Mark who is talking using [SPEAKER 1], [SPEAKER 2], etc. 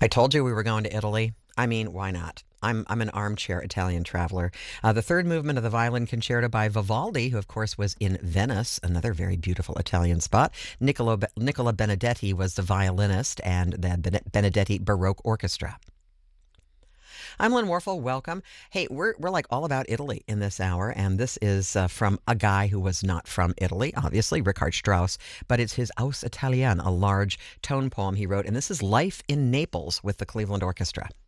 [SPEAKER 1] I told you we were going to Italy. I mean, why not? I'm an armchair Italian traveler. The third movement of the Violin Concerto by Vivaldi, who of course was in Venice, another very beautiful Italian spot. Nicola Benedetti was the violinist, and the Benedetti Baroque Orchestra. I'm Lynn Warfel. Welcome. Hey, we're like all about Italy in this hour, and this is from a guy who was not from Italy, obviously, Richard Strauss, but it's his Aus Italien, a large tone poem he wrote, and this is Life in Naples with the Cleveland Orchestra.